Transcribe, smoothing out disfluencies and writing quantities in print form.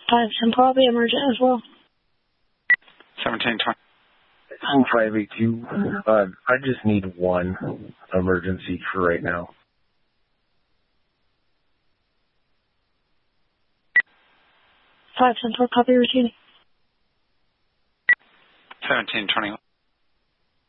510 probably emergent as well. 1720. 582. I just need one emergency for right now. 510 copy routine. 1721.